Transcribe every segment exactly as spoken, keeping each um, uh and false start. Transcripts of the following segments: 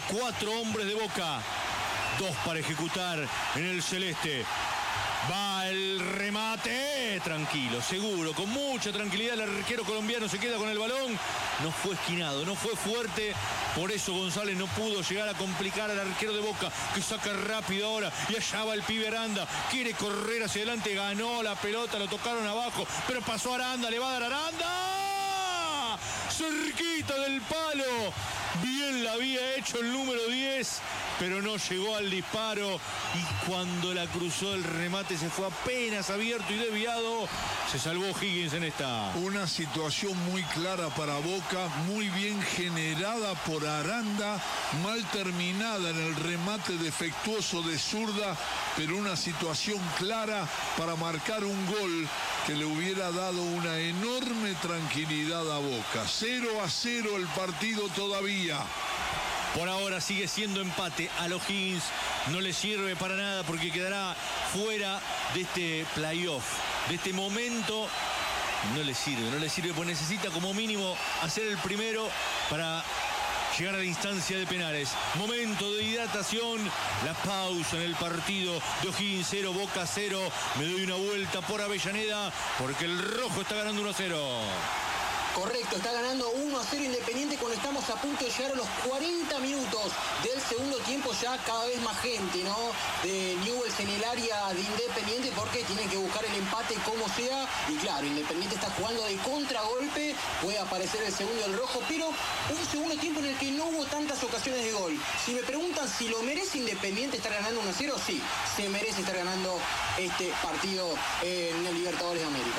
cuatro hombres de Boca, dos para ejecutar en el celeste. Va el remate, tranquilo, seguro, con mucha tranquilidad. El arquero colombiano se queda con el balón. No fue esquinado, no fue fuerte. Por eso González no pudo llegar a complicar al arquero de Boca, que saca rápido ahora. Y allá va el pibe Aranda. Quiere correr hacia adelante, ganó la pelota, lo tocaron abajo. Pero pasó Aranda, le va a dar Aranda. Cerquita del palo. Bien la había hecho el número diez, pero no llegó al disparo. Y cuando la cruzó el remate se fue apenas abierto y desviado. Se salvó Higgins en esta. Una situación muy clara para Boca, muy bien generada por Aranda, mal terminada en el remate defectuoso de zurda, pero una situación clara para marcar un gol que le hubiera dado una enorme tranquilidad a Boca. cero a cero el partido todavía. Por ahora sigue siendo empate. A los Higgins no le sirve para nada porque quedará fuera de este playoff, de este momento. No le sirve, no le sirve porque necesita como mínimo hacer el primero para llegar a la instancia de penales. Momento de hidratación, la pausa en el partido de O'Higgins cero, Boca cero. Me doy una vuelta por Avellaneda porque el rojo está ganando uno a cero. Correcto, está ganando uno a cero Independiente cuando estamos a punto de llegar a los cuarenta minutos del segundo tiempo. Ya cada vez más gente, ¿no?, de Newell's en el área de Independiente porque tienen que buscar el empate como sea. Y claro, Independiente está jugando de contragolpe, puede aparecer el segundo del rojo, pero un segundo tiempo en el que no hubo tantas ocasiones de gol. Si me preguntan si lo merece Independiente estar ganando uno a cero, sí, se merece estar ganando este partido en el Libertadores de América.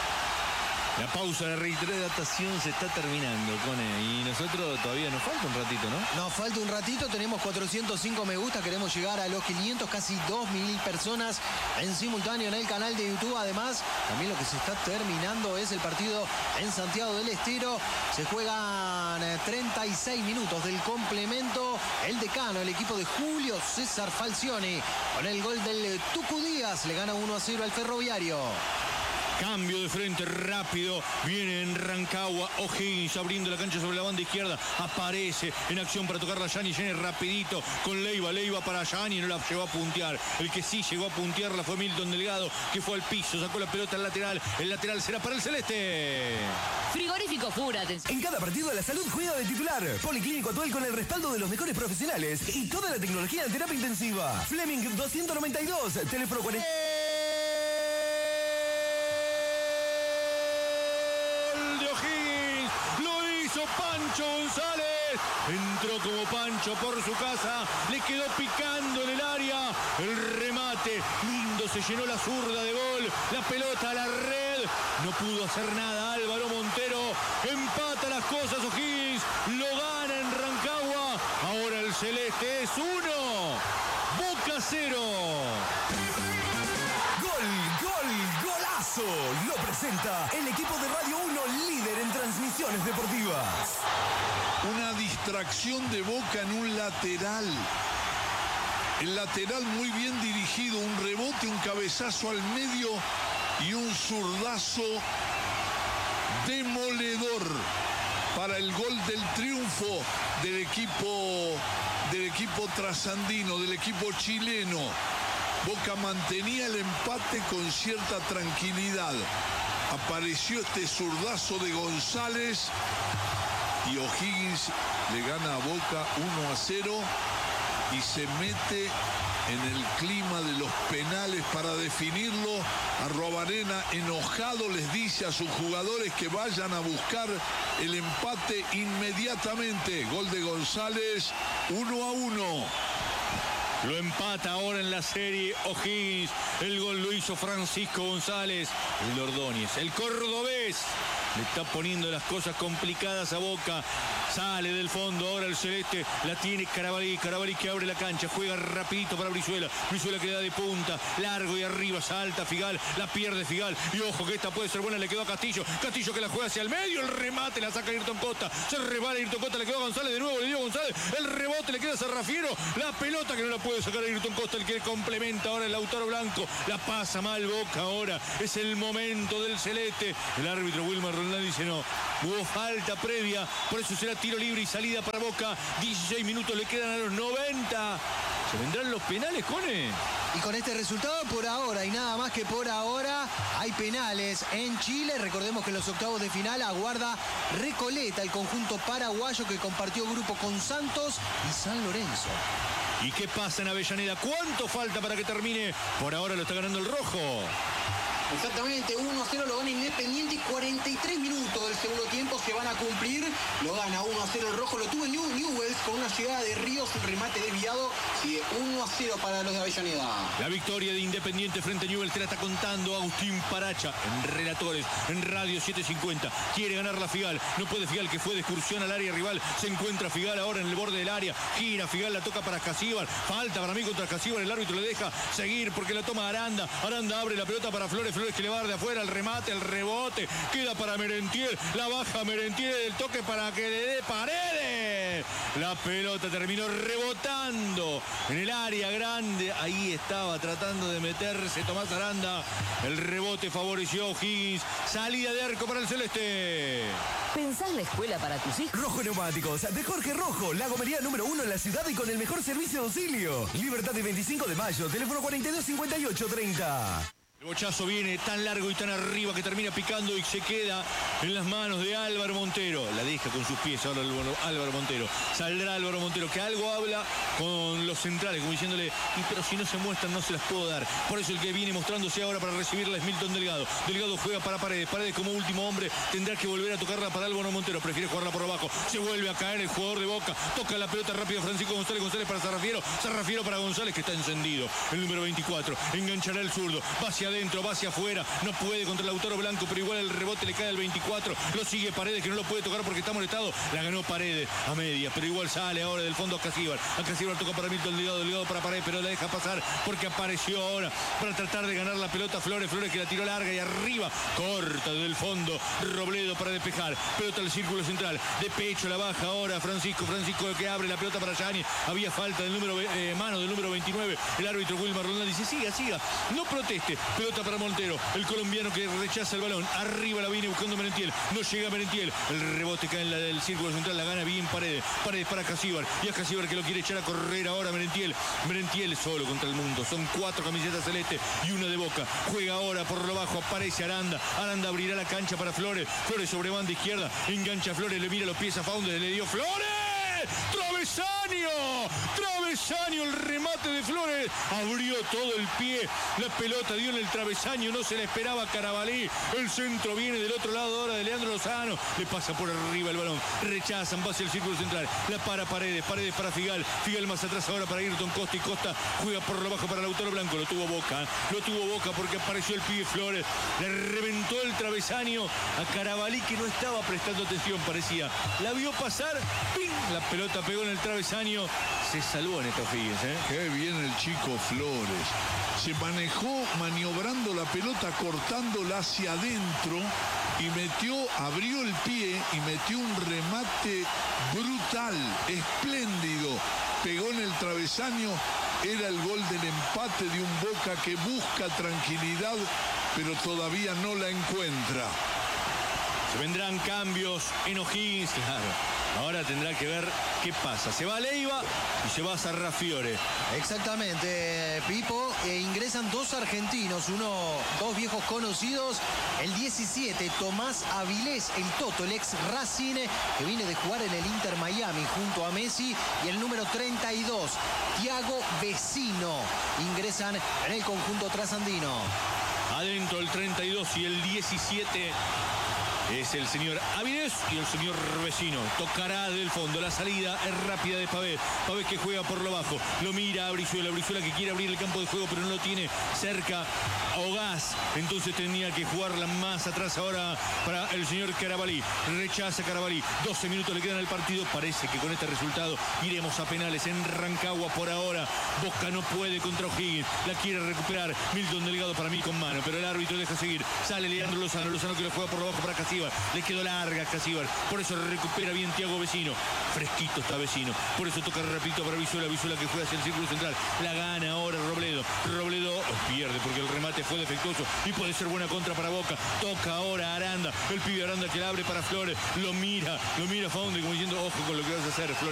La pausa de rehidratación se está terminando, Cone, y nosotros todavía nos falta un ratito, ¿no? Nos falta un ratito, tenemos cuatrocientos cinco me gusta, queremos llegar a los quinientos, casi dos mil personas en simultáneo en el canal de YouTube. Además, también lo que se está terminando es el partido en Santiago del Estero. Se juegan treinta y seis minutos del complemento. El decano, el equipo de Julio César Falcioni, con el gol del Tucu Díaz, le gana uno a cero al Ferroviario. Cambio de frente rápido, viene en Rancagua, O'Higgins abriendo la cancha sobre la banda izquierda, aparece en acción para tocar la Gianni, Gianni rapidito con Leiva, Leiva para Gianni, no la llevó a puntear. El que sí llegó a puntearla fue Milton Delgado, que fue al piso, sacó la pelota al lateral, el lateral será para el celeste. Frigorífico Fura. En cada partido la salud juega de titular. Policlínico Atuel con el respaldo de los mejores profesionales y toda la tecnología de terapia intensiva. Fleming doscientos noventa y dos, teléfono cuarenta. Pancho González entró como Pancho por su casa, le quedó picando en el área, el remate lindo, se llenó la zurda de gol, la pelota a la red, no pudo hacer nada Álvaro Montero, empata las cosas O'Higgins, lo gana en Rancagua, ahora el celeste es uno, Boca cero. Gol, gol, golazo, lo presenta el equipo de Radio uno, líder en transmisiones deportivas. Una distracción de Boca en un lateral. El lateral muy bien dirigido, un rebote, un cabezazo al medio y un zurdazo demoledor para el gol del triunfo del equipo, del equipo trasandino, del equipo chileno. Boca mantenía el empate con cierta tranquilidad. Apareció este zurdazo de González y O'Higgins le gana a Boca uno a cero y se mete en el clima de los penales para definirlo. Arrobarena, enojado, les dice a sus jugadores que vayan a buscar el empate inmediatamente. Gol de González, uno a uno. Lo empata ahora en la serie O'Higgins. El gol lo hizo Francisco González, el Ordóñez, el cordobés. Le está poniendo las cosas complicadas a Boca. Sale del fondo ahora el celeste. La tiene Carabalí. Carabalí que abre la cancha. Juega rapidito para Brizuela. Brizuela que da de punta. Largo y arriba. Salta Figal. La pierde Figal. Y ojo que esta puede ser buena. Le quedó a Castillo. Castillo que la juega hacia el medio. El remate la saca Ayrton Costa. Se rebala Ayrton Costa. Le quedó a González. De nuevo le dio a González. El rebote le queda a Sarrafiero. La pelota que no la puede puede sacar a Ayrton Costa, el que complementa ahora el Lautaro Blanco. La pasa mal Boca ahora. Es el momento del celeste. El árbitro Wilmar Roldán dice no. Hubo falta previa, por eso será tiro libre y salida para Boca. dieciséis minutos le quedan a los noventa. ¿Se vendrán los penales, Cone? Y con este resultado, por ahora, y nada más que por ahora, hay penales en Chile. Recordemos que en los octavos de final aguarda Recoleta, el conjunto paraguayo que compartió grupo con Santos y San Lorenzo. ¿Y qué pasa en Avellaneda? ¿Cuánto falta para que termine? Por ahora lo está ganando el rojo. Exactamente, uno a cero lo gana Independiente y cuarenta y tres minutos del segundo tiempo se van a cumplir. Lo gana uno a cero el rojo, lo tuvo New, Newell's con una llegada de Ríos, un remate desviado. Sigue uno a cero para los de Avellaneda. La victoria de Independiente frente a Newell's te la está contando Agustín Paracha en Relatores, en Radio setecientos cincuenta. Quiere ganar la Figal, no puede Figal, que fue de excursión al área rival. Se encuentra Figal ahora en el borde del área. Gira Figal, la toca para Casíbar. Falta para mí contra Casíbar, el árbitro le deja seguir porque la toma Aranda. Aranda abre la pelota para Flores. Flores que le va a dar de afuera, el remate, el rebote, queda para Merentiel, la baja Merentiel, el toque para que le dé Paredes. La pelota terminó rebotando en el área grande, ahí estaba tratando de meterse Tomás Aranda, el rebote favoreció a O'Higgins, salida de arco para el celeste. ¿Pensás la escuela para tus hijos? Rojo Neumáticos, de Jorge Rojo, la gomería número uno en la ciudad y con el mejor servicio de auxilio. Libertad de veinticinco de mayo, teléfono cuarenta y dos cincuenta y ocho treinta. El bochazo viene tan largo y tan arriba que termina picando y se queda en las manos de Álvaro Montero. La deja con sus pies ahora Álvaro Montero. Saldrá Álvaro Montero, que algo habla con los centrales, como diciéndole, y pero si no se muestran no se las puedo dar. Por eso el que viene mostrándose ahora para recibirla es Milton Delgado. Delgado juega para Paredes. Paredes como último hombre tendrá que volver a tocarla para Álvaro Montero. Prefiere jugarla por abajo. Se vuelve a caer el jugador de Boca. Toca la pelota rápido Francisco González. González para Sarrafiero. Sarrafiero para González, que está encendido. El número veinticuatro. Enganchará el zurdo. Va hacia adentro, va hacia afuera. No puede contra el Lautaro Blanco, pero igual el rebote le cae al veinticuatro. Lo sigue Paredes, que no lo puede tocar porque está molestado. La ganó Paredes a media, pero igual sale ahora del fondo a Casíbar. A Casíbar toca para Milton Delgado, Delgado para Paredes, pero la deja pasar porque apareció ahora para tratar de ganar la pelota Flores. Flores que la tiró larga y arriba. Corta del fondo. Robledo para despejar. Pelota al círculo central. De pecho la baja ahora Francisco. Francisco que abre la pelota para Gianni. Había falta del número, eh, mano del número veintinueve. El árbitro Wilmar Roldán dice, siga, siga. No proteste. Pelota para Montero. El colombiano que rechaza el balón. Arriba la viene buscando Merentiel. No llega Merentiel. El rebote cae en la del círculo central. La gana bien Paredes. Paredes para Casíbar. Y a Casíbar que lo quiere echar a correr ahora Merentiel. Merentiel solo contra el mundo. Son cuatro camisetas celestes y una de Boca. Juega ahora por lo bajo. Aparece Aranda. Aranda abrirá la cancha para Flores. Flores sobre banda izquierda. Engancha Flores. Le mira los pies a Faundes. Le dio Flores. ¡Travesaño! ¡Travesaño! El remate de Flores abrió todo el pie. La pelota dio en el travesaño. No se la esperaba Carabalí. El centro viene del otro lado ahora de Leandro Lozano. Le pasa por arriba el balón. Rechazan. Va hacia el círculo central. La para Paredes. Paredes para Figal. Figal más atrás ahora para Ayrton Costa. Y Costa juega por lo bajo para Lautaro Blanco. Lo tuvo Boca. Lo tuvo Boca porque apareció el pibe Flores. Le reventó el travesaño a Carabalí, que no estaba prestando atención, parecía. La vio pasar. ¡Ping! La pelota pegó en el travesaño. Se salvó en estos O'Higgins, ¿eh? Qué bien el chico Flores. Se manejó maniobrando la pelota, cortándola hacia adentro y metió, abrió el pie y metió un remate brutal, espléndido. Pegó en el travesaño. Era el gol del empate de un Boca que busca tranquilidad, pero todavía no la encuentra. Se vendrán cambios en O'Higgins, claro. Ahora tendrá que ver qué pasa. Se va Leiva y se va Sarrafiore. Exactamente, Pipo. E ingresan dos argentinos, uno, dos viejos conocidos. El diecisiete, Tomás Avilés, el Toto, el ex Racing, que viene de jugar en el Inter Miami junto a Messi. Y el número treinta y dos, Thiago Vecino, ingresan en el conjunto trasandino. Adentro el treinta y dos y el diecisiete. Es el señor Avilés y el señor Vecino. Tocará del fondo. La salida es rápida de Pavés. Pavés que juega por lo bajo. Lo mira a Brizuela. Brizuela que quiere abrir el campo de juego, pero no lo tiene cerca. Ogaz. Entonces tenía que jugarla más atrás ahora para el señor Carabalí. Rechaza Carabalí. doce minutos le quedan al partido. Parece que con este resultado iremos a penales en Rancagua por ahora. Boca no puede contra O'Higgins. La quiere recuperar Milton Delgado, para mí con mano, pero el árbitro deja seguir. Sale Leandro Lozano. Lozano que lo juega por lo bajo para Castillo. Casíbar. Le quedó larga Casíbar. Por eso recupera bien Thiago Vecino. Fresquito está Vecino. Por eso toca rapidito para Brizuela. Brizuela que juega hacia el círculo central. La gana ahora Robledo. Robledo pierde porque el remate fue defectuoso y puede ser buena contra para Boca. Toca ahora Aranda. El pibe Aranda que la abre para Flores. Lo mira. Lo mira Faunde como diciendo, ojo con lo que vas a hacer, Flores.